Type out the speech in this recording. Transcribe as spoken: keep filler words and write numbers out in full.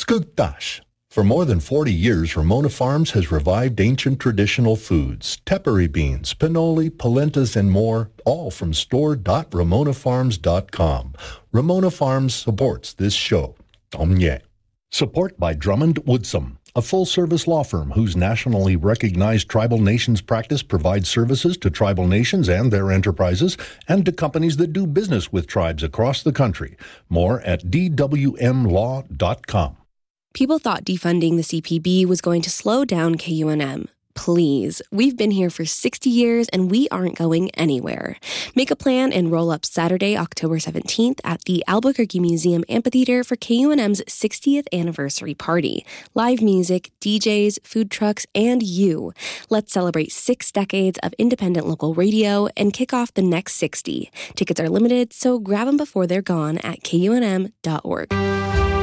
Skugtash. For more than forty years, Ramona Farms has revived ancient traditional foods, tepary beans, pinoli, polentas, and more, all from store dot ramona farms dot com. Ramona Farms supports this show. Omnie. Support by Drummond Woodsum, a full-service law firm whose nationally recognized tribal nations practice provides services to tribal nations and their enterprises and to companies that do business with tribes across the country. More at d w m law dot com. People thought defunding the C P B was going to slow down K U N M. Please, we've been here for sixty years and we aren't going anywhere. Make a plan and roll up Saturday, October seventeenth at the Albuquerque Museum Amphitheater for K U N M's sixtieth anniversary party. Live music, D Js, food trucks, and you. Let's celebrate six decades of independent local radio and kick off the next sixty. Tickets are limited, so grab them before they're gone at K U N M dot org.